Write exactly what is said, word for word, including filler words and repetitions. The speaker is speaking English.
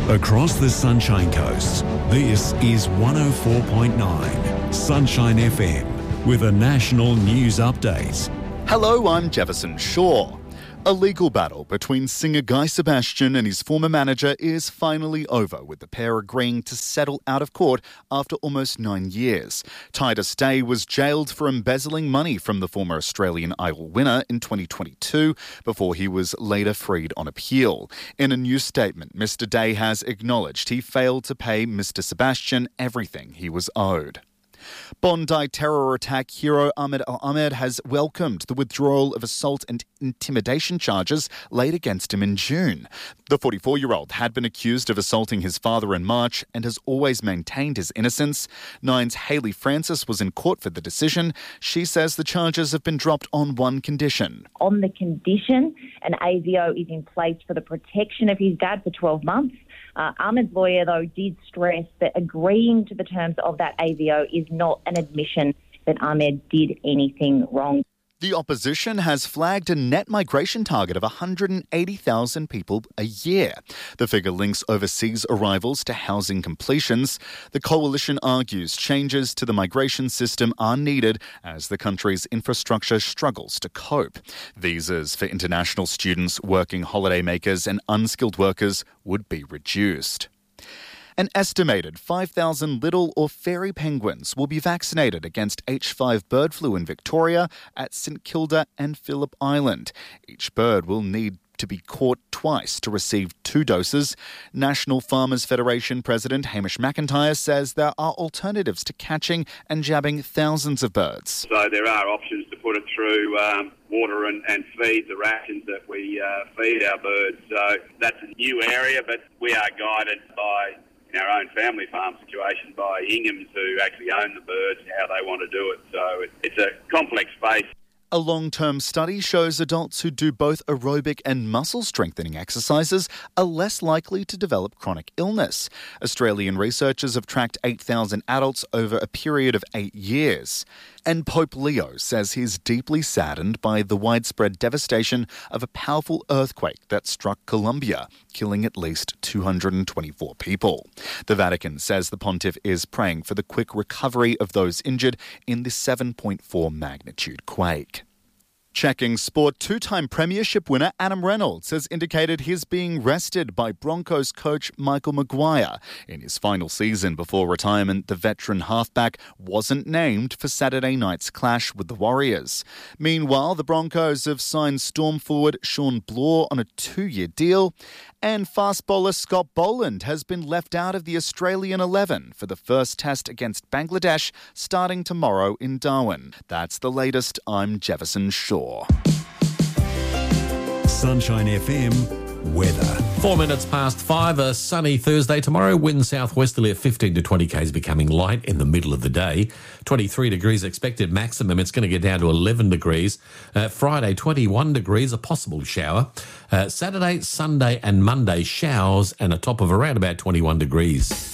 Across the Sunshine Coast, this is one oh four point nine Sunshine F M with a national news update. Hello, I'm Jefferson Shaw. A legal battle between singer Guy Sebastian and his former manager is finally over, with the pair agreeing to settle out of court after almost nine years. Titus Day was jailed for embezzling money from the former Australian Idol winner in twenty twenty-two before he was later freed on appeal. In a new statement, Mister Day has acknowledged he failed to pay Mister Sebastian everything he was owed. Bondi terror attack hero Ahmed Al-Ahmed has welcomed the withdrawal of assault and intimidation charges laid against him in June. The forty-four-year-old had been accused of assaulting his father in March and has always maintained his innocence. Nine's Hayley Francis was in court for the decision. She says the charges have been dropped on one condition. On the condition an A V O is in place for the protection of his dad for twelve months. Uh, Ahmed's lawyer, though, did stress that agreeing to the terms of that A V O is not an admission that Ahmed did anything wrong. The opposition has flagged a net migration target of one hundred eighty thousand people a year. The figure links overseas arrivals to housing completions. The coalition argues changes to the migration system are needed as the country's infrastructure struggles to cope. Visas for international students, working holidaymakers and unskilled workers would be reduced. An estimated five thousand little or fairy penguins will be vaccinated against H five bird flu in Victoria at St Kilda and Phillip Island. Each bird will need to be caught twice to receive two doses. National Farmers Federation President Hamish McIntyre says there are alternatives to catching and jabbing thousands of birds. So there are options to put it through um, water and, and feed, the rations that we uh, feed our birds. So that's a new area, but we are guided by in our own family farm situation by Inghams, who actually own the birds, how they want to do it. So it, it's a complex space. A long-term study shows adults who do both aerobic and muscle strengthening exercises are less likely to develop chronic illness. Australian researchers have tracked eight thousand adults over a period of eight years. And Pope Leo says he's deeply saddened by the widespread devastation of a powerful earthquake that struck Colombia, killing at least two hundred twenty-four people. The Vatican says the pontiff is praying for the quick recovery of those injured in the seven point four magnitude quake. Checking sport, two-time premiership winner Adam Reynolds has indicated he's being rested by Broncos coach Michael Maguire. In his final season before retirement, the veteran halfback wasn't named for Saturday night's clash with the Warriors. Meanwhile, the Broncos have signed storm forward Sean Bloor on a two-year deal, and fast bowler Scott Boland has been left out of the Australian eleven for the first test against Bangladesh starting tomorrow in Darwin. That's the latest. I'm Jefferson Shaw. Sunshine F M weather. Four minutes past five, a sunny Thursday tomorrow. Wind southwesterly at fifteen to twenty k's, becoming light in the middle of the day. twenty-three degrees expected maximum. It's going to get down to eleven degrees. Uh, Friday, twenty-one degrees, a possible shower. Uh, Saturday, Sunday and Monday, showers and a top of around about twenty-one degrees.